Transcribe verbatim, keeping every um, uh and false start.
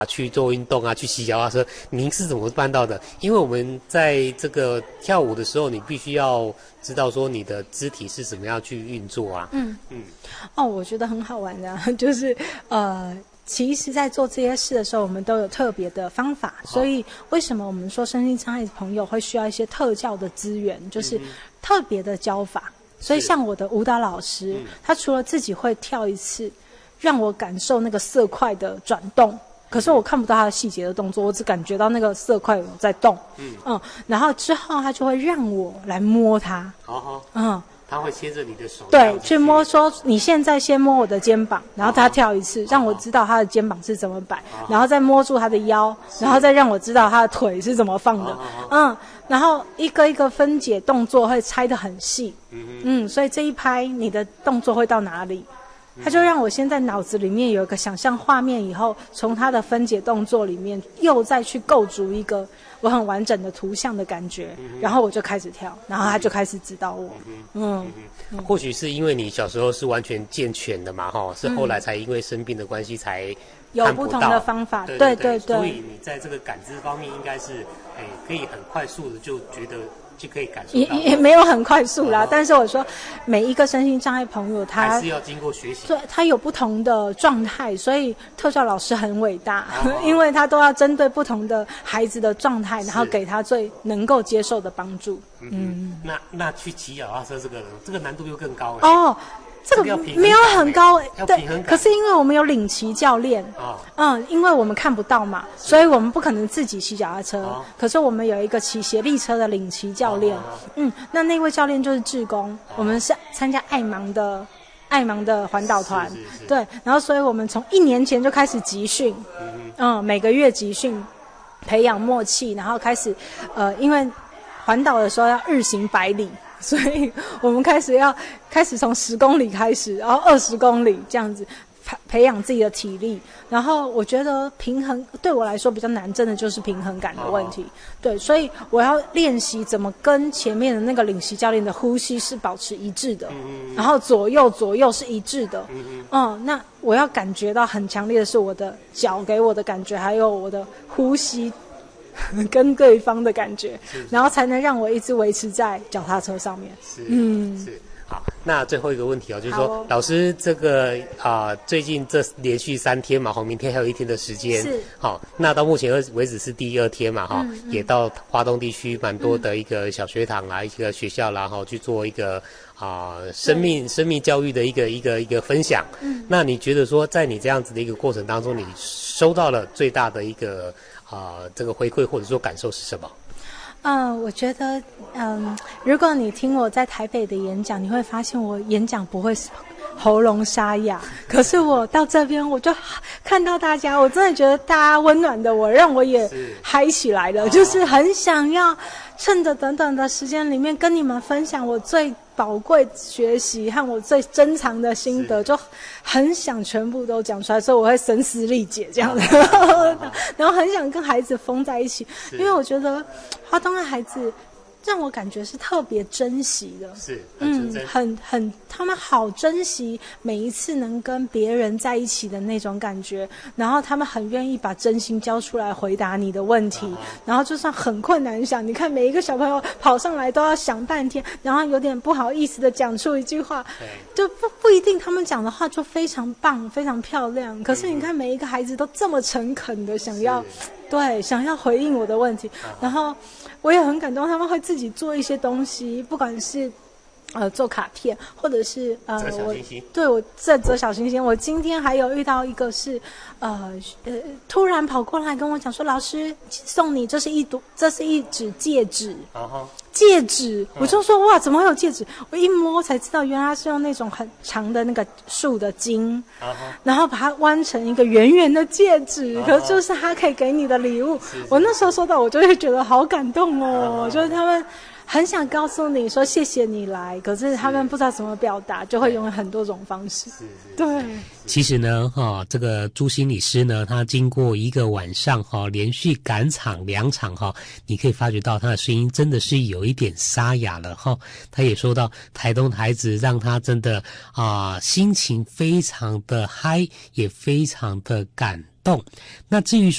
去做运动啊，去骑脚踏车，您是怎么办到的？因为我们在这个跳舞的时候，你必须要知道说你的肢体是怎么样去运作啊。嗯嗯。 哦，我觉得很好玩的，就是呃。其实在做这些事的时候，我们都有特别的方法，所以为什么我们说身心障碍的朋友会需要一些特教的资源，就是特别的教法。所以像我的舞蹈老师，他除了自己会跳一次，让我感受那个色块的转动，可是我看不到他的细节的动作，我只感觉到那个色块有在动。嗯嗯，然后之后他就会让我来摸它。哦嗯。 他会牵着你的手， 对，去摸说你现在先摸我的肩膀，然后他跳一次，让我知道他的肩膀是怎么摆，然后再摸住他的腰，然后再让我知道他的腿是怎么放的，嗯，然后一个一个分解动作会拆得很细，嗯，所以这一拍你的动作会到哪里？他就让我先在脑子里面有一个想象画面，以后从他的分解动作里面又再去构筑一个我很完整的图像的感觉，然后我就开始跳，然后他就开始指导我。嗯， 嗯或许是因为你小时候是完全健全的嘛，哈，是后来才因为生病的关系才有不同的方法。 对对对对， 所以你在这个感知方面应该是，哎，可以很快速的就觉得。就可以感受到， 也也没有很快速啦。哦、但是我说，每一个身心障碍朋友他， 他还是要经过学习， 对，他有不同的状态，所以特教老师很伟大，哦、因为他都要针对不同的孩子的状态，然后给他最能够接受的帮助。嗯， 嗯那那去骑脚踏车这个这个难度又更高哎。哦。这个没有很高， 对， 可是因为我们有领骑教练，哦、嗯，因为我们看不到嘛，所以我们不可能自己骑脚踏车。哦、可是我们有一个骑协力车的领骑教练，哦、嗯，那那位教练就是志工，哦、我们是参加爱盲的爱盲的环岛团，是是是对，然后所以我们从一年前就开始集训，嗯, 嗯，每个月集训，培养默契，然后开始，呃，因为环岛的时候要日行百里。所以我们开始要开始从十公里开始，然后二十公里这样子培培养自己的体力。然后我觉得平衡对我来说比较难，真的就是平衡感的问题。哦、对，所以我要练习怎么跟前面的那个领骑教练的呼吸是保持一致的，嗯、然后左右左右是一致的。嗯, 嗯，那我要感觉到很强烈的是我的脚给我的感觉，还有我的呼吸。跟对方的感觉，然后才能让我一直维持在脚踏车上面。 是，嗯，是。好，那最后一个问题哦，就是说，哦、老师这个啊、呃，最近这连续三天嘛，哈，明天还有一天的时间， 是。 好，那到目前为止是第二天嘛，哈、嗯，嗯、也到华东地区蛮多的一个小学堂啊，嗯、一个学校啦，哈，去做一个啊、呃、生命生命教育的一个一个一个分享。嗯，那你觉得说，在你这样子的一个过程当中，你收到了最大的一个啊、呃、这个回馈或者说感受是什么？ 嗯，我觉得，嗯，如果你听我在台北的演讲，你会发现我演讲不会喉咙沙哑，可是我到这边，我就看到大家，我真的觉得大家温暖的我，让我也嗨起来了，就是很想要趁着短短的时间里面跟你们分享我最宝贵学习和我最珍藏的心得，就很想全部都讲出来，所以我会声嘶力竭这样的，然后很想跟孩子疯在一起，因为我觉得华东的孩子让我感觉是特别珍惜的， 是， 嗯，很很，他们好珍惜每一次能跟别人在一起的那种感觉，然后他们很愿意把真心交出来回答你的问题，啊、然后就算很困难想，你看每一个小朋友跑上来都要想半天，然后有点不好意思的讲出一句话，就不不一定他们讲的话就非常棒、非常漂亮，可是你看每一个孩子都这么诚恳的想要，对，想要回应我的问题，啊、然后。我也很感动，他们会自己做一些东西，不管是呃做卡片，或者是呃我对我在折小星星。我今天还有遇到一个是呃呃突然跑过来跟我讲说，老师送你，这是一朵，这是一指戒指。Uh-huh. 戒指，我就说哇，怎么会有戒指？我一摸才知道，原来是用那种很长的那个树的茎， uh-huh. 然后把它弯成一个圆圆的戒指， uh-huh. 可是就是他可以给你的礼物。是是我那时候收到，我就会觉得好感动哦， uh-huh. 就是他们很想告诉你说谢谢你来，可是他们不知道怎么表达，就会用很多种方式。是是对。 其实呢，哈、哦，这个朱心理师呢，他经过一个晚上哈、哦，连续赶场两场哈、哦，你可以发觉到他的声音真的是有一点沙哑了哈、哦。他也说到台东的孩子让他真的啊、呃、心情非常的嗨，也非常的感动。那至于说